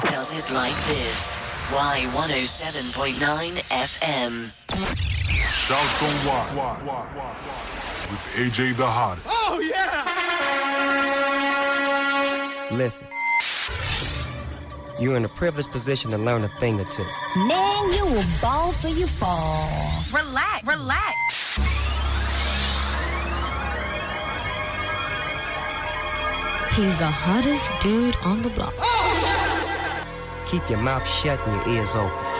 does it like this. Y107.9 FM. Shouts on Y. With AJ the hottest. Oh, yeah! Listen. You're in a privileged position to learn a thing or two. Man, you will ball till you fall. Relax. He's the hottest dude on the block. Keep your mouth shut and your ears open.